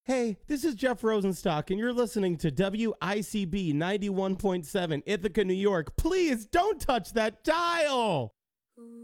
Hey, this is Jeff Rosenstock, and you're listening to WICB 91.7 Ithaca, New York. Please don't touch that dial!